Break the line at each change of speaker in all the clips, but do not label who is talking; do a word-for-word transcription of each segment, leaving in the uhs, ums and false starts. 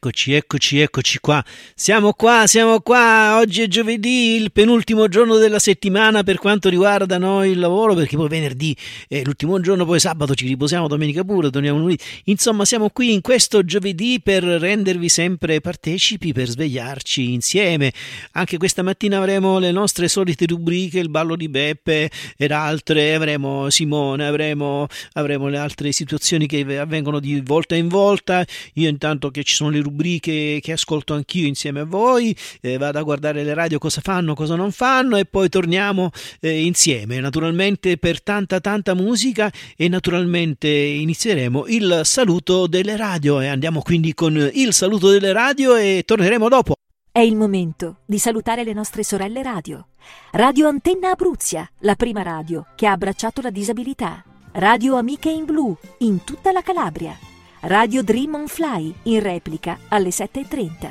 eccoci, eccoci, eccoci qua. Siamo qua, siamo qua. Oggi è giovedì, il penultimo giorno della settimana per quanto riguarda noi il lavoro, perché poi venerdì è l'ultimo giorno, poi sabato ci riposiamo, domenica pure, torniamo lunedì. Insomma, siamo qui in questo giovedì per rendervi sempre partecipi, per svegliarci insieme. Anche questa mattina avremo le nostre solite rubriche, il ballo di Beppe ed altre, avremo Simone, avremo, avremo le altre situazioni che avvengono di volta in volta. Io intanto che ci sono le rubriche che ascolto anch'io insieme a voi, eh, vado a guardare le radio cosa fanno, cosa non fanno e poi torniamo eh, insieme, naturalmente per tanta tanta musica, e naturalmente inizieremo il saluto delle radio e andiamo quindi con il saluto delle radio e torneremo dopo.
È il momento di salutare le nostre sorelle radio. Radio Antenna Abruzia, la prima radio che ha abbracciato la disabilità. Radio Amiche in Blu, in tutta la Calabria. Radio Dream on Fly, in replica alle sette e trenta.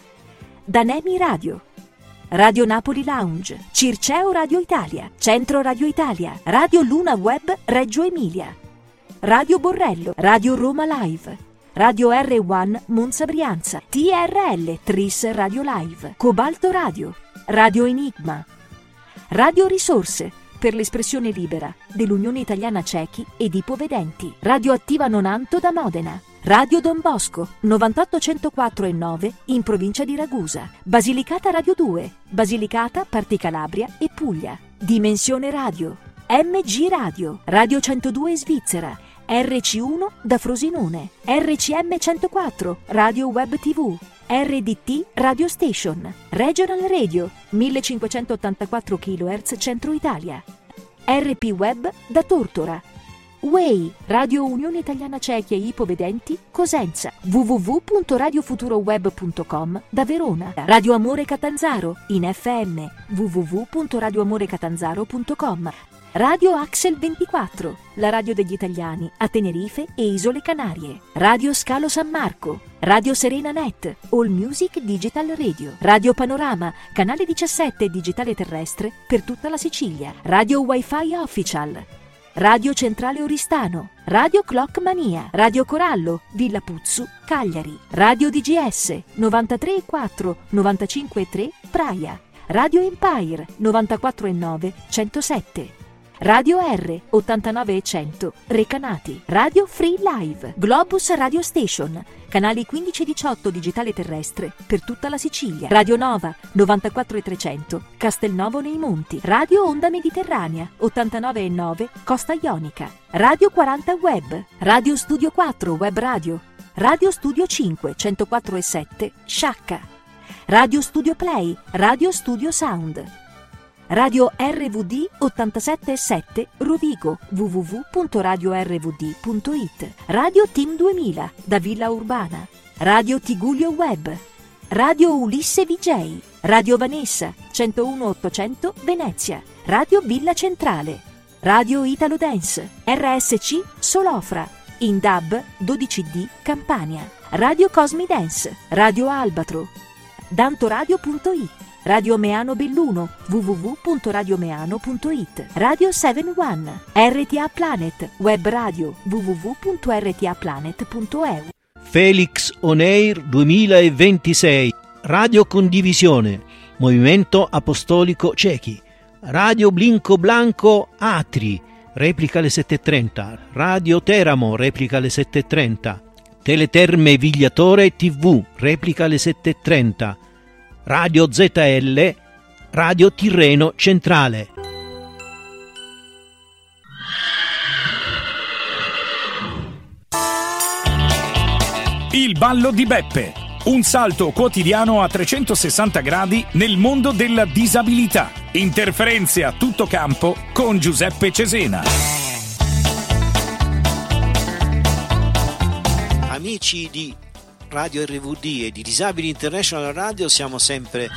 Danemi Radio. Radio Napoli Lounge, Circeo Radio Italia, Centro Radio Italia, Radio Luna Web Reggio Emilia. Radio Borrello, Radio Roma Live. Radio R uno Monza Brianza, T R L Tris Radio Live, Cobalto Radio, Radio Enigma. Radio Risorse, per l'espressione libera dell'Unione Italiana Cechi ed Ipovedenti. Radio Attiva Nonanto da Modena. Radio Don Bosco novantotto centoquattro e nove in provincia di Ragusa. Basilicata Radio due, Basilicata, Parti Calabria e Puglia. Dimensione Radio, M G Radio, Radio centodue Svizzera, R C uno da Frosinone, R C M centoquattro, Radio Web tivù, R D T Radio Station, Regional Radio, millecinquecentottantaquattro chilohertz Centro Italia, R P Web da Tortora, W E I, Radio Unione Italiana Cechi e Ipovedenti, Cosenza, w w w punto radio futuro web punto com da Verona, Radio Amore Catanzaro, in F M, w w w punto radio amore catanzaro punto com, Radio Axel ventiquattro, la radio degli italiani a Tenerife e Isole Canarie. Radio Scalo San Marco, Radio Serena Net, All Music Digital Radio. Radio Panorama, canale diciassette digitale terrestre per tutta la Sicilia. Radio Wi-Fi Official. Radio Centrale Oristano, Radio Clock Mania, Radio Corallo, Villa Puzzu, Cagliari. Radio D G S novantatré e quattro, novantacinque e tre, Praia. Radio Empire novantaquattro e nove, centosette. Radio R ottantanove e cento, Recanati. Radio Free Live, Globus Radio Station, canali quindici e diciotto digitale terrestre per tutta la Sicilia. Radio Nova novantaquattro e trecento, Castelnuovo nei Monti. Radio Onda Mediterranea ottantanove e nove, Costa Ionica. Radio quaranta Web, Radio Studio quattro Web Radio, Radio Studio cinque centoquattro e sette, Sciacca. Radio Studio Play, Radio Studio Sound. Radio R V D ottantasette e sette Rovigo, w w w punto radio r v d punto i t. Radio Team duemila da Villa Urbana. Radio Tigullio Web. Radio Ulisse V J. Radio Vanessa centouno ottocento Venezia. Radio Villa Centrale. Radio Italo Dance. R S C Solofra. In D A B dodici D Campania. Radio Cosmi Dance. Radio Albatro. Dantoradio punto i t. Radio Meano Belluno, w w w punto radio meano punto i t. Radio sette uno, R T A Planet, web radio, w w w punto r t a planet punto e u.
Felix On Air duemilaventisei, Radio Condivisione, Movimento Apostolico Cechi. Radio Blinco Blanco Atri, replica alle sette e trenta. Radio Teramo, replica alle sette e trenta. Teleterme Vigliatore tivù, replica alle sette e trenta. Radio Z L, Radio Tirreno Centrale.
Il ballo di Beppe, un salto quotidiano a trecentosessanta gradi nel mondo della disabilità. Interferenze a tutto campo con Giuseppe Cesena.
Amici di Radio R V D e di Disabili International Radio, siamo sempre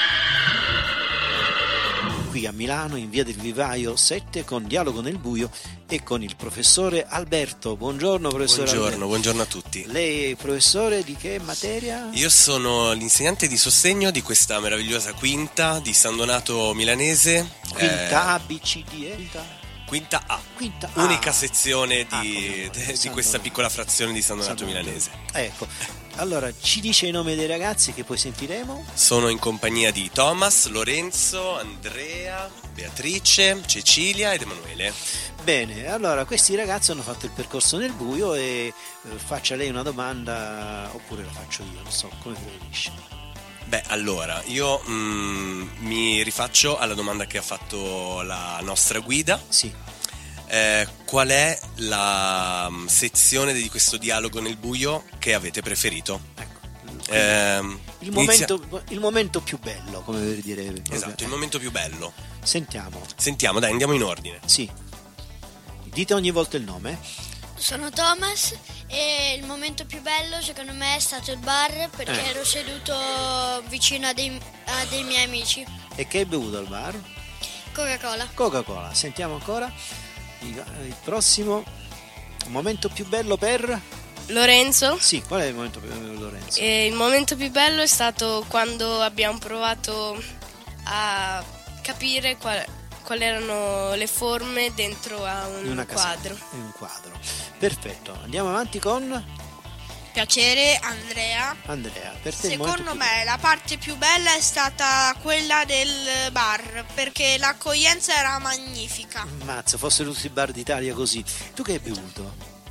qui a Milano in via del Vivaio sette con Dialogo nel Buio e con il professore Alberto. Buongiorno professore.
Buongiorno,
Alberto.
buongiorno a tutti.
Lei è professore di che materia?
Io sono l'insegnante di sostegno di questa meravigliosa quinta di San Donato milanese.
Quinta
eh,
A, B, C, D, E?
Quinta A,
Quinta A.
unica sezione
Ah,
di,
come
de, di
San
questa
Donato.
piccola frazione di San Donato
San Donato.
milanese.
Ecco, Allora, ci dice i nomi dei ragazzi che poi sentiremo?
Sono in compagnia di Thomas, Lorenzo, Andrea, Beatrice, Cecilia ed Emanuele.
Bene, allora questi ragazzi hanno fatto il percorso nel buio e eh, faccia lei una domanda oppure la faccio io, non so, come preferisce.
Beh, allora, io mm, mi rifaccio alla domanda che ha fatto la nostra guida.
Sì.
Eh, qual è la mm, sezione di questo dialogo nel buio che avete preferito?
Ecco.
Eh,
Il
inizia-
momento, il momento più bello, come per dire.
Esatto, il momento più bello.
Sentiamo.
Sentiamo, dai, andiamo in ordine.
Sì. Dite ogni volta il nome.
Sono Thomas e il momento più bello secondo me è stato il bar perché
Eh.
ero seduto vicino a dei, a dei miei amici.
E che hai bevuto al bar?
Coca-Cola.
Coca-Cola. Sentiamo ancora. Il, il prossimo. Momento più bello per.
Lorenzo.
Sì, qual è il momento più bello, Lorenzo?
E il momento più bello è stato quando abbiamo provato a capire qual, quali erano le forme dentro a un
In una casetta,
quadro.
in un quadro. Perfetto. Andiamo avanti con
Piacere, Andrea.
Andrea. Per te il momento
Secondo
più
me la parte più bella è stata quella del bar perché l'accoglienza era magnifica.
bello. Mazza, fossero tutti i bar d'Italia così. Tu che hai bevuto?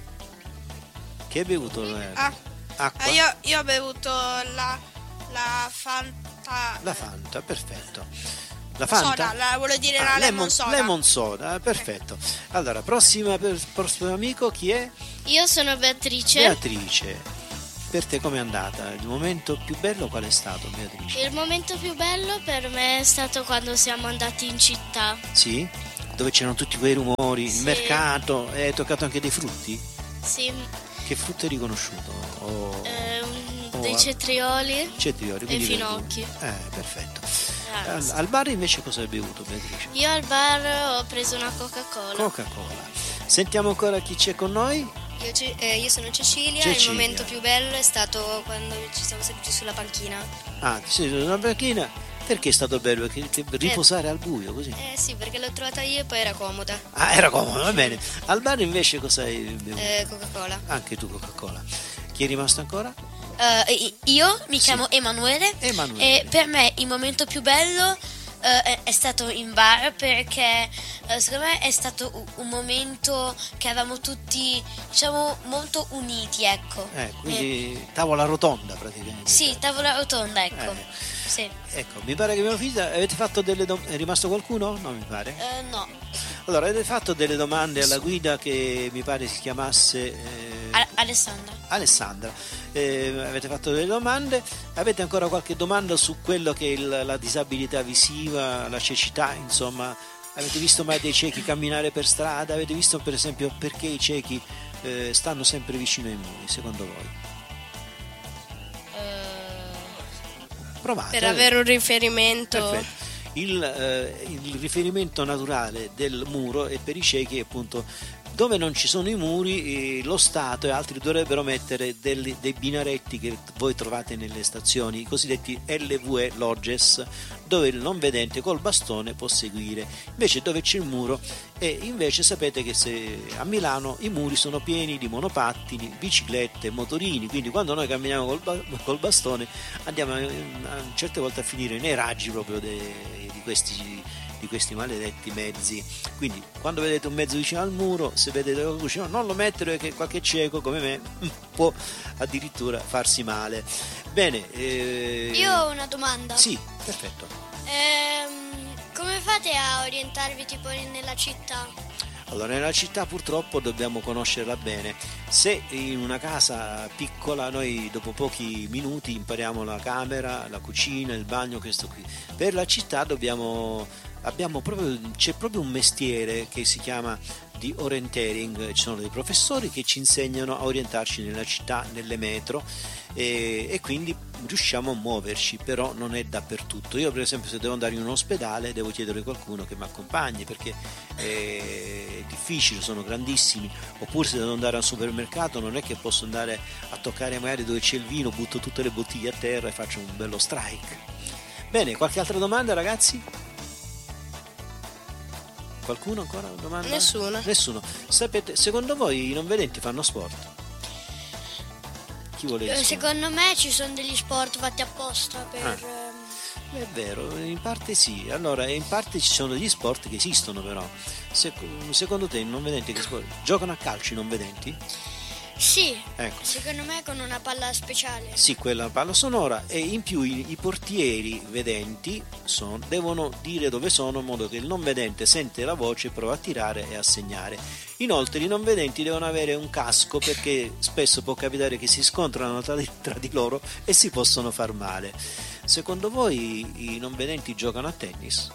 Che hai bevuto? eh?
Ah,
Acqua?
eh, io, io ho bevuto la, la Fanta.
La Fanta, perfetto. La Fanta?
Soda, la, volevo dire
Ah,
la lemon soda.
lemon soda, perfetto. Allora, prossima, per, prossimo amico, chi è?
Io sono Beatrice.
Beatrice. Per te com'è andata? Il momento più bello qual è stato, Beatrice?
Il momento più bello per me è stato quando siamo andati in città.
Sì? Dove c'erano tutti quei rumori, il
Sì.
mercato, hai toccato anche dei frutti?
Sì,
Che frutto hai riconosciuto? O
ehm,
Oh,
dei
ah.
cetrioli
cetrioli,
e
quindi
finocchi.
verdure. Eh, perfetto.
Ah,
Al,
sì.
al bar invece cosa hai bevuto, Beatrice?
Io al bar ho preso una Coca-Cola.
Coca-Cola. Sentiamo ancora chi c'è con noi?
Io, Ce- eh, io sono Cecilia,
Cecilia.
il momento più bello è stato quando ci siamo seduti sulla panchina.
Ah, sì, una panchina. Perché è stato bello? Che, che riposare al buio così?
Eh sì, perché l'ho trovata io e poi era comoda.
Ah, era comodo, va bene. Al bar invece cosa hai bevuto?
Eh, Coca-Cola.
Anche tu Coca-Cola. Chi è rimasto ancora?
Eh, i- io mi
Sì.
chiamo Emanuele,
Emanuele.
e per me il momento più bello eh, è- è stato in bar perché eh, secondo me è stato u- un momento che eravamo tutti, diciamo, molto uniti, ecco.
Eh, quindi tavola rotonda praticamente.
Sì, tavola rotonda, ecco.
Eh.
Sì.
Ecco, mi pare che mia figlia, avete fatto delle domande, è rimasto qualcuno? No, mi pare.
Eh, no,
Allora, avete fatto delle domande alla guida che mi pare si chiamasse eh,
A- Alessandra.
Alessandra. Eh, avete fatto delle domande, avete ancora qualche domanda su quello che è il- la disabilità visiva, la cecità, insomma, avete visto mai dei ciechi camminare per strada? Avete visto per esempio perché i ciechi eh, stanno sempre vicino ai muri, secondo voi? Provate.
Per avere un riferimento.
Perfetto. Il, eh, il riferimento naturale del muro è per i ciechi, appunto, dove non ci sono i muri, eh, lo Stato e altri dovrebbero mettere delle- dei binaretti che voi trovate nelle stazioni, i cosiddetti L V E Lodges, dove il non vedente col bastone può seguire. Invece dove c'è il muro, e invece sapete che se a Milano i muri sono pieni di monopattini, biciclette, motorini, quindi quando noi camminiamo col, ba- col bastone andiamo a, a certe volte a finire nei raggi proprio de- di questi di questi maledetti mezzi. Quindi quando vedete un mezzo vicino al muro, se vedete qualcuno vicino, non lo mettere perché qualche cieco come me può addirittura farsi male. Bene, eh,
Io ho una domanda.
sì, perfetto.
Ehm, come fate a orientarvi tipo nella città?
Allora, nella città purtroppo dobbiamo conoscerla bene. Se in una casa piccola noi dopo pochi minuti impariamo la camera, la cucina, il bagno, questo qui. Per la città dobbiamo abbiamo proprio c'è proprio un mestiere che si chiama di orienteering, ci sono dei professori che ci insegnano a orientarci nella città, nelle metro, e, e quindi riusciamo a muoverci, però non è dappertutto. Io per esempio se devo andare in un ospedale devo chiedere a qualcuno che mi accompagni perché è difficile, sono grandissimi, oppure se devo andare al supermercato non è che posso andare a toccare magari dove c'è il vino, butto tutte le bottiglie a terra e faccio un bello strike. Bene, qualche altra domanda ragazzi? Qualcuno ancora una domanda?
Nessuno.
Nessuno. Sapete, secondo voi i non vedenti fanno sport? Chi vuole
Eh,
rispondere?
Secondo me ci sono degli sport fatti apposta per...
Ah.
ehm,
È vero, in parte sì. Allora, in parte ci sono degli sport che esistono, però. Sec- secondo te i non vedenti che sport giocano a calcio i non vedenti?
Sì,
Ecco.
secondo me con una palla speciale.
Sì, quella palla sonora, e in più i, i portieri vedenti son- devono dire dove sono in modo che il non vedente sente la voce, prova a tirare e a segnare. Inoltre i non vedenti devono avere un casco, perché spesso può capitare che si scontrano tra di, tra di loro e si possono far male. Secondo voi i, i non vedenti giocano a tennis?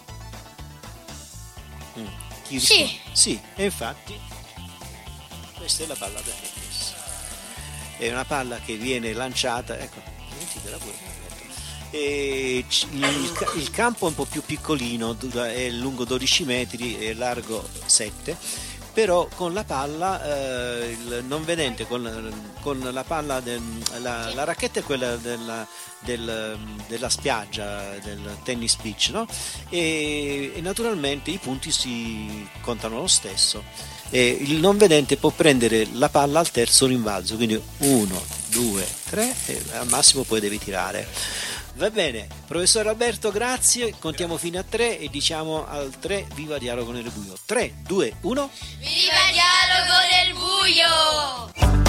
Mm. Chi
Sì.
risponde? Sì, e infatti questa è la palla da tennis. È una palla che viene lanciata, ecco, sentitela pure. E c- il, ca- il campo è un po' più piccolino, dura- è lungo dodici metri e largo sette, però con la palla eh, il non vedente con, con la palla del, la, la racchetta è quella della, del, della spiaggia, del tennis beach, no? E, e naturalmente i punti si contano lo stesso. E il non vedente può prendere la palla al terzo rimbalzo, quindi uno, due, tre e al massimo poi devi tirare. Va bene, professor Alberto, grazie, contiamo fino a tre e diciamo al tre viva Dialogo nel buio. tre, due, uno.
Viva Dialogo nel buio!